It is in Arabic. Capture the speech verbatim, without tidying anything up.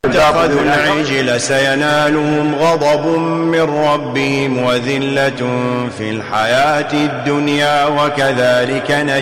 اتخذوا العجل سينالهم غضب من ربهم وذلة في الحياة الدنيا وكذلك نجزي